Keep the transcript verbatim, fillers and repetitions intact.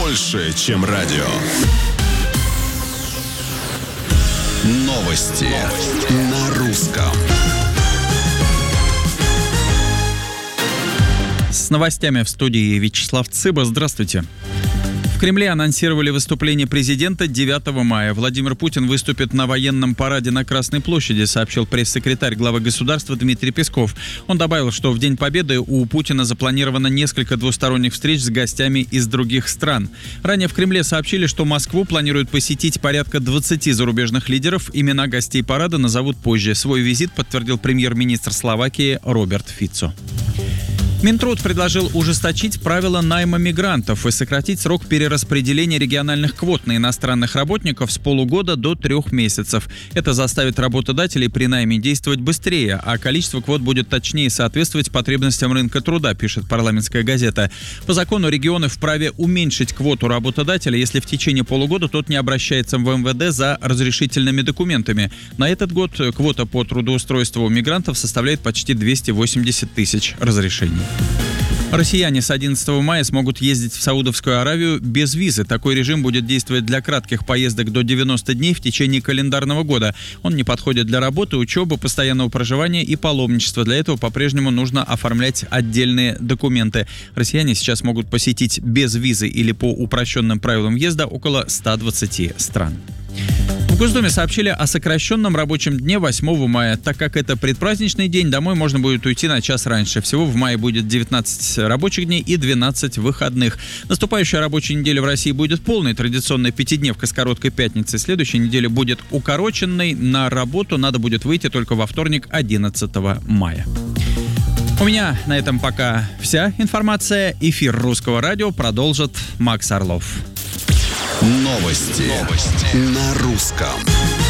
больше, чем радио. Новости, Новости. На русском. С новостями в студии Вячеслав Цыба. Здравствуйте. В Кремле анонсировали выступление президента девятого мая. Владимир Путин выступит на военном параде на Красной площади, сообщил пресс-секретарь главы государства Дмитрий Песков. Он добавил, что в День Победы у Путина запланировано несколько двусторонних встреч с гостями из других стран. Ранее в Кремле сообщили, что Москву планируют посетить порядка двадцати зарубежных лидеров. Имена гостей парада назовут позже. Свой визит подтвердил премьер-министр Словакии Роберт Фицо. Минтруд предложил ужесточить правила найма мигрантов и сократить срок перераспределения региональных квот на иностранных работников с полугода до трех месяцев. Это заставит работодателей при найме действовать быстрее, а количество квот будет точнее соответствовать потребностям рынка труда, пишет парламентская газета. По закону регионы вправе уменьшить квоту работодателя, если в течение полугода тот не обращается в эм вэ дэ за разрешительными документами. На этот год квота по трудоустройству у мигрантов составляет почти двести восемьдесят тысяч разрешений. Россияне с одиннадцатого мая смогут ездить в Саудовскую Аравию без визы. Такой режим будет действовать для кратких поездок до девяноста дней в течение календарного года. Он не подходит для работы, учебы, постоянного проживания и паломничества. Для этого по-прежнему нужно оформлять отдельные документы. Россияне сейчас могут посетить без визы или по упрощенным правилам въезда около ста двадцати стран. В Госдуме сообщили о сокращенном рабочем дне восьмого мая. Так как это предпраздничный день, домой можно будет уйти на час раньше. Всего в мае будет девятнадцать рабочих дней и двенадцать выходных. Наступающая рабочая неделя в России будет полной. Традиционная пятидневка с короткой пятницей. Следующая неделя будет укороченной. На работу надо будет выйти только во вторник, одиннадцатого мая. У меня на этом пока вся информация. Эфир Русского радио продолжит Макс Орлов. Новости, Новости. На русском.